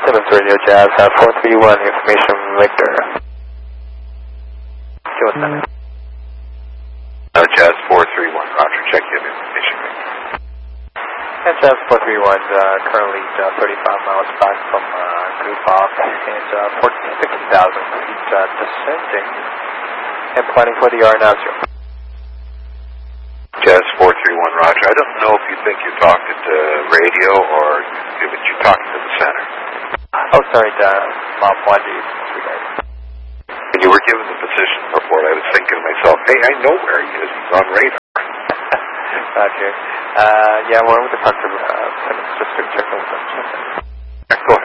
Simmons Radio Jazz 431, information Victor. What's that? Jazz 431, Roger, check in information Victor. And Jazz 431 currently 35 miles back from Goofoff and 15,000 feet descending and planning for the RNASU. Jazz 431, Roger. I don't know if you think you're talking to radio or if you're talking to the center. Oh, sorry, my apologies. When you were given the position report, I was thinking to myself, hey, I know where he is. He's on radar. Roger. Yeah, we're with the Dr. Simmons just to check in with them. Go